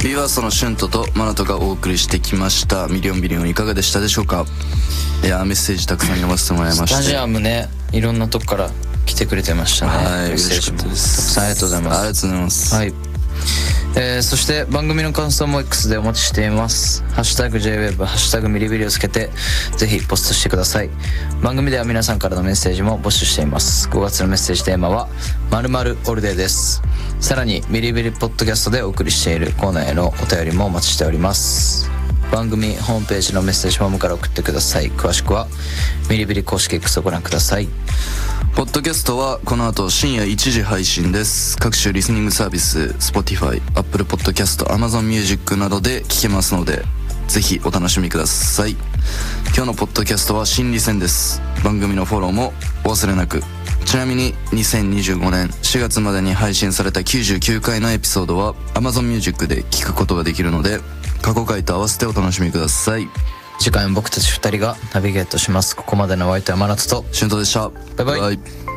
BE:FIRST のシュントとマナトがお送りしてきましたミリオンビリオンいかがでしたでしょうか。いやメッセージたくさん読ませてもらいまして、 スタジアムね、いろんなとこから来てくれてましたね。 はい、 メッセージもたくさんありがとうございます。 ありがとうございます。 はい。そして番組の感想も X でお待ちしています。ハッシュタグ JWEB、ハッシュタグミリビリをつけてぜひポストしてください。番組では皆さんからのメッセージも募集しています。5月のメッセージテーマは〇〇オルデーです。さらにミリビリポッドキャストでお送りしているコーナーへのお便りもお待ちしております。番組ホームページのメッセージフォームから送ってください。詳しくはミリビリ公式 X をご覧ください。 ポッドキャストはこの後深夜1時配信です。各種リスニングサービス Spotify、Apple Podcast、Amazon Music などで聞けますのでぜひお楽しみください。今日のポッドキャストは心理戦です。番組のフォローもお忘れなく。ちなみに2025年4月までに配信された99回のエピソードは Amazon Music で聞くことができるので過去回と合わせてお楽しみください。 次回も僕たち2人がナビゲートします。ここまでのお相手はマナトとシュントでした。 バイバイ。 バイバイ。